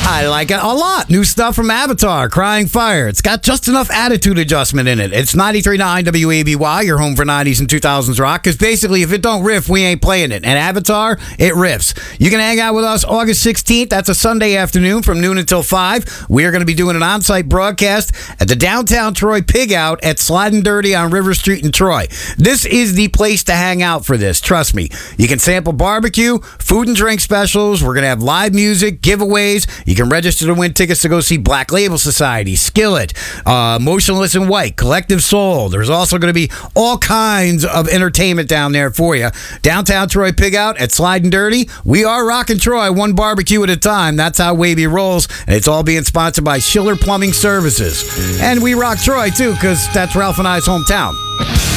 I like it a lot. New stuff from Avatar, Crying Fire. It's got just enough attitude adjustment in it. It's 93.9 WABY, your home for 90s and 2000s rock, because basically if it don't riff, we ain't playing it. And Avatar, it riffs. You can hang out with us August 16th. That's a Sunday afternoon from noon until 5. We are going to be doing an on-site broadcast at the downtown Troy Pig Out at Sliding Dirty on River Street in Troy. This is the place to hang out for this. Trust me. You can sample barbecue, food and drink specials. We're going to have live music, giveaways. You can register to win tickets to go see Black Label Society, Skillet, Motionless in White, Collective Soul. There's also going to be all kinds of entertainment down there for you. Downtown Troy Pig Out at Sliding Dirty. We are rocking Troy one barbecue at a time. That's how Wavy rolls. And it's all being sponsored by Schiller Plumbing Services. And we rock Troy, too, because that's Ralph and I's hometown.